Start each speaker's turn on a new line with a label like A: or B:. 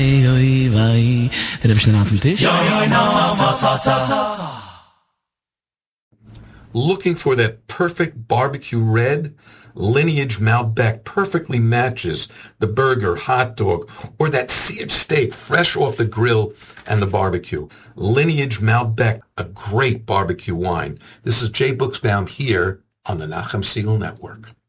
A: Der Rebbe schnell zum Tisch.
B: Looking for that perfect barbecue red? Lineage Malbec perfectly matches the burger, hot dog, or that seared steak fresh off the grill and the barbecue. Lineage Malbec, a great barbecue wine. This is Jay Buchsbaum here on the Nachum Segal Network.